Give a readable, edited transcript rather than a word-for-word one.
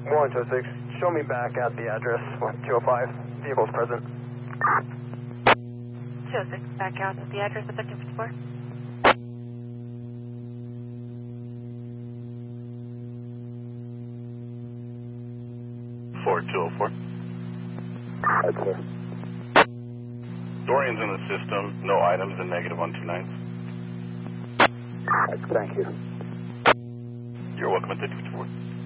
126, show me back at the address, 205, vehicles present. 206, back out at the address of 1354. Ford 204. That's clear. Dorian's in the system, no items, and negative 129. Thank you. You're welcome at 1354.